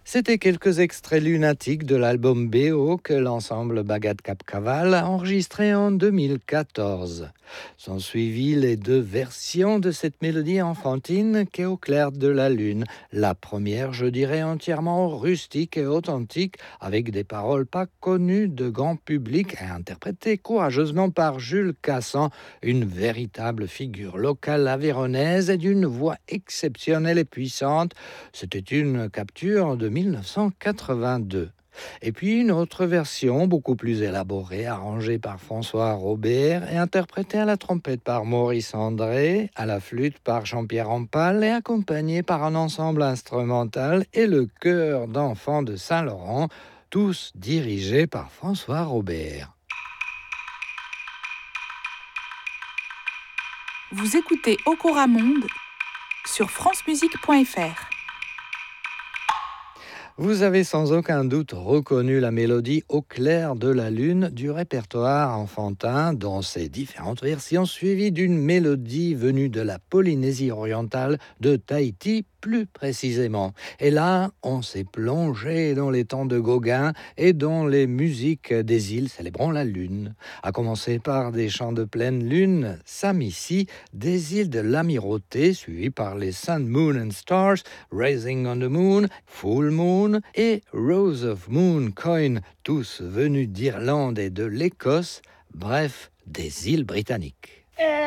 C'était quelques extraits lunatiques de l'album BO que l'ensemble Bagat Cap Caval a enregistré en 2014. Sont suivies les deux versions de cette mélodie enfantine qu'est Au clair de la lune. La première, je dirais, entièrement rustique et authentique, avec des paroles pas connues de grand public et interprétées courageusement par Jules Cassan, une véritable figure locale avéronaise et d'une voix exceptionnelle et puissante. C'était une capture de 1982. Et puis une autre version, beaucoup plus élaborée, arrangée par François Robert et interprétée à la trompette par Maurice André, à la flûte par Jean-Pierre Rampal et accompagnée par un ensemble instrumental et le chœur d'enfants de Saint-Laurent, tous dirigés par François Robert. Vous écoutez Okora Monde sur francemusique.fr. Vous avez sans aucun doute reconnu la mélodie Au clair de la lune du répertoire enfantin dans ses différentes versions, suivie d'une mélodie venue de la Polynésie orientale, de Tahiti plus précisément. Et là, on s'est plongé dans les temps de Gauguin et dans les musiques des îles célébrant la lune. À commencer par des chants de pleine lune, Samissi, des îles de l'Amirauté, suivis par les Sun, Moon and Stars, Rising on the Moon, Full Moon et Rose of Moon Coin, tous venus d'Irlande et de l'Écosse, bref, des îles britanniques.